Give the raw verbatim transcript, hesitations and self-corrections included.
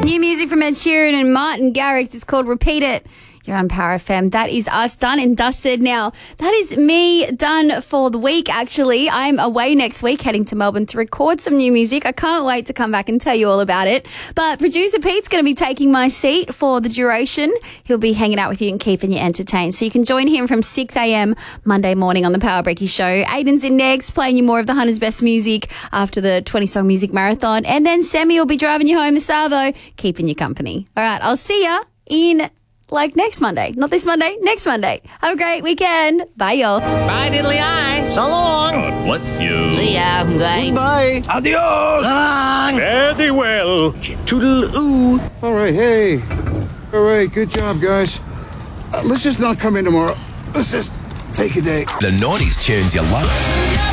New music from Ed Sheeran and Martin Garrix. It's called Repeat It. You're on Power F M. That is us done and dusted. Now, that is me done for the week, actually. I'm away next week, heading to Melbourne to record some new music. I can't wait to come back and tell you all about it. But producer Pete's going to be taking my seat for the duration. He'll be hanging out with you and keeping you entertained. So you can join him from six a.m. Monday morning on the Power Breaky Show. Aiden's in next, playing you more of the Hunter's Best music after the twenty-song music marathon. And then Sammy will be driving you home to Savo, keeping you company. All right, I'll see ya in... like next Monday. Not this Monday, next Monday. Have a great weekend. Bye, y'all. Bye, diddly eye. So long. God bless you. See ya. Bye. Bye. Adios. So long. Very well. Toodle-oo. All right, hey. All right, good job, guys. Uh, let's just not come in tomorrow. Let's just take a day. The nineties tunes you love.